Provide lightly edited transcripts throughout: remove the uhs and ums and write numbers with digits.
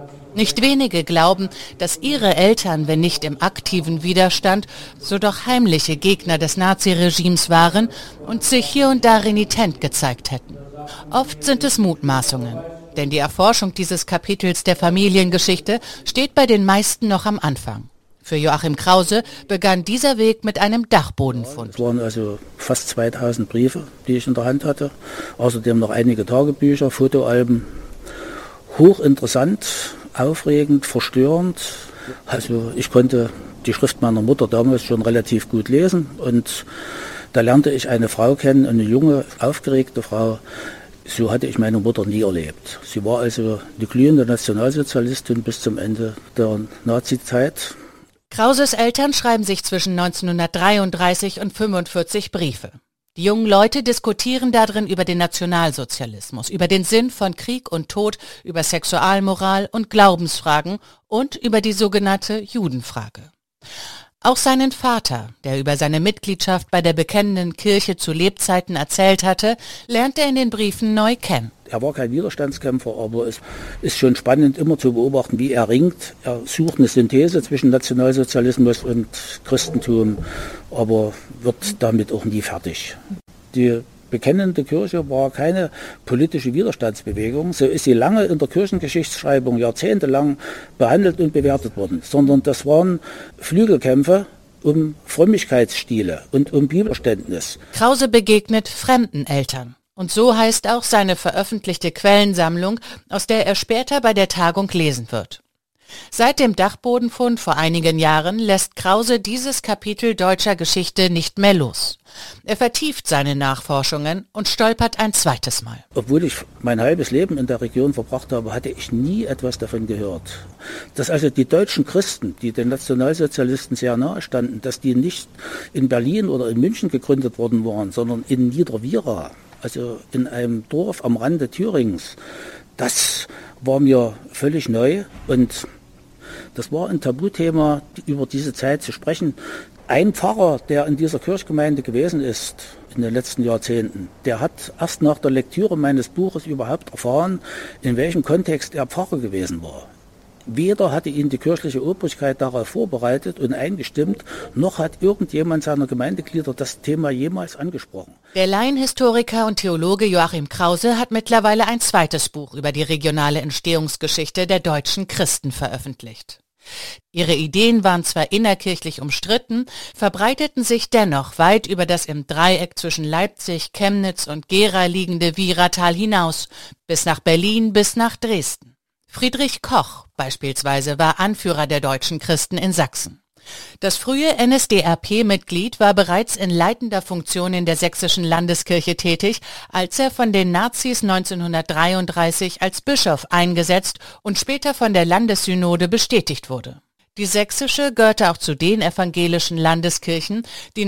Nicht wenige glauben, dass ihre Eltern, wenn nicht im aktiven Widerstand, so doch heimliche Gegner des Naziregimes waren und sich hier und da renitent gezeigt hätten. Oft sind es Mutmaßungen, denn die Erforschung dieses Kapitels der Familiengeschichte steht bei den meisten noch am Anfang. Für Joachim Krause begann dieser Weg mit einem Dachbodenfund. Es waren also fast 2000 Briefe, die ich in der Hand hatte. Außerdem noch einige Tagebücher, Fotoalben. Hochinteressant, aufregend, verstörend. Also ich konnte die Schrift meiner Mutter damals schon relativ gut lesen. Und da lernte ich eine Frau kennen, eine junge, aufgeregte Frau. So hatte ich meine Mutter nie erlebt. Sie war also die glühende Nationalsozialistin bis zum Ende der Nazizeit. Krauses Eltern schreiben sich zwischen 1933 und 1945 Briefe. Die jungen Leute diskutieren darin über den Nationalsozialismus, über den Sinn von Krieg und Tod, über Sexualmoral und Glaubensfragen und über die sogenannte Judenfrage. Auch seinen Vater, der über seine Mitgliedschaft bei der bekennenden Kirche zu Lebzeiten erzählt hatte, lernt er in den Briefen neu kennen. Er war kein Widerstandskämpfer, aber es ist schon spannend, immer zu beobachten, wie er ringt. Er sucht eine Synthese zwischen Nationalsozialismus und Christentum, aber wird damit auch nie fertig. Die bekennende Kirche war keine politische Widerstandsbewegung, so ist sie lange in der Kirchengeschichtsschreibung jahrzehntelang behandelt und bewertet worden, sondern das waren Flügelkämpfe um Frömmigkeitsstile und um Bibelverständnis. Krause begegnet fremden Eltern. Und so heißt auch seine veröffentlichte Quellensammlung, aus der er später bei der Tagung lesen wird. Seit dem Dachbodenfund vor einigen Jahren lässt Krause dieses Kapitel deutscher Geschichte nicht mehr los. Er vertieft seine Nachforschungen und stolpert ein zweites Mal. Obwohl ich mein halbes Leben in der Region verbracht habe, hatte ich nie etwas davon gehört. Dass also die deutschen Christen, die den Nationalsozialisten sehr nahe standen, dass die nicht in Berlin oder in München gegründet worden waren, sondern in Niederwiera, also in einem Dorf am Rande Thüringens, das war mir völlig neu und das war ein Tabuthema, über diese Zeit zu sprechen. Ein Pfarrer, der in dieser Kirchgemeinde gewesen ist in den letzten Jahrzehnten, der hat erst nach der Lektüre meines Buches überhaupt erfahren, in welchem Kontext er Pfarrer gewesen war. Weder hatte ihn die kirchliche Obrigkeit darauf vorbereitet und eingestimmt, noch hat irgendjemand seiner Gemeindeglieder das Thema jemals angesprochen. Der Laienhistoriker und Theologe Joachim Krause hat mittlerweile ein zweites Buch über die regionale Entstehungsgeschichte der deutschen Christen veröffentlicht. Ihre Ideen waren zwar innerkirchlich umstritten, verbreiteten sich dennoch weit über das im Dreieck zwischen Leipzig, Chemnitz und Gera liegende Wiehrtal hinaus, bis nach Berlin, bis nach Dresden. Friedrich Koch beispielsweise war Anführer der deutschen Christen in Sachsen. Das frühe NSDAP-Mitglied war bereits in leitender Funktion in der sächsischen Landeskirche tätig, als er von den Nazis 1933 als Bischof eingesetzt und später von der Landessynode bestätigt wurde. Die sächsische gehörte auch zu den evangelischen Landeskirchen, die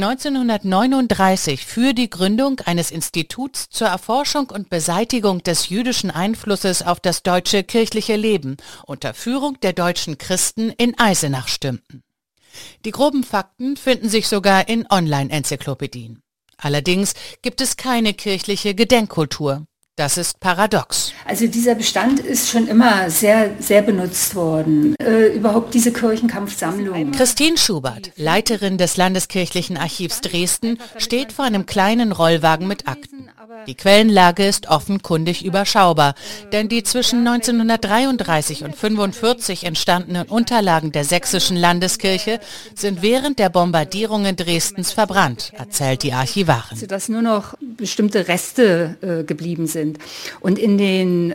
1939 für die Gründung eines Instituts zur Erforschung und Beseitigung des jüdischen Einflusses auf das deutsche kirchliche Leben unter Führung der deutschen Christen in Eisenach stimmten. Die groben Fakten finden sich sogar in Online-Enzyklopädien. Allerdings gibt es keine kirchliche Gedenkkultur. Das ist paradox. Also dieser Bestand ist schon immer sehr, sehr benutzt worden. Überhaupt diese Kirchenkampfsammlung. Christine Schubert, Leiterin des Landeskirchlichen Archivs Dresden, steht vor einem kleinen Rollwagen mit Akten. Die Quellenlage ist offenkundig überschaubar, denn die zwischen 1933 und 1945 entstandenen Unterlagen der sächsischen Landeskirche sind während der Bombardierungen Dresdens verbrannt, erzählt die Archivarin. Also dass nur noch bestimmte Reste geblieben sind. Und in den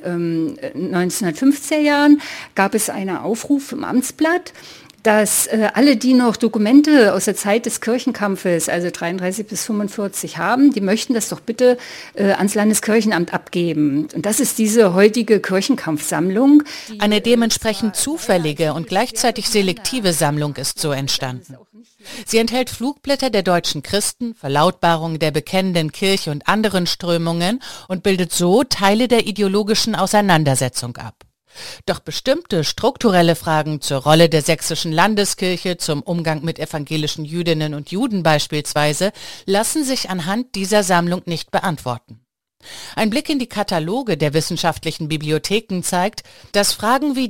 1950er Jahren gab es einen Aufruf im Amtsblatt, dass alle, die noch Dokumente aus der Zeit des Kirchenkampfes, also 33 bis 45 haben, die möchten das doch bitte ans Landeskirchenamt abgeben. Und das ist diese heutige Kirchenkampfsammlung. Eine dementsprechend zufällige und gleichzeitig selektive Sammlung ist so entstanden. Sie enthält Flugblätter der deutschen Christen, Verlautbarungen der bekennenden Kirche und anderen Strömungen und bildet so Teile der ideologischen Auseinandersetzung ab. Doch bestimmte strukturelle Fragen zur Rolle der sächsischen Landeskirche, zum Umgang mit evangelischen Jüdinnen und Juden beispielsweise, lassen sich anhand dieser Sammlung nicht beantworten. Ein Blick in die Kataloge der wissenschaftlichen Bibliotheken zeigt, dass Fragen wie